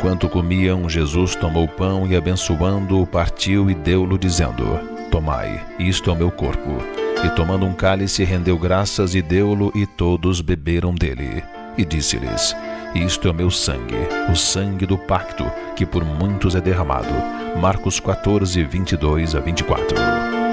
Enquanto comiam, Jesus tomou o pão e, abençoando-o, partiu e deu-lo, dizendo: Tomai, isto é o meu corpo. E tomando um cálice, rendeu graças e deu-lo, e todos beberam dele. E disse-lhes: Isto é o meu sangue, o sangue do pacto, que por muitos é derramado. Marcos 14, 22 a 24.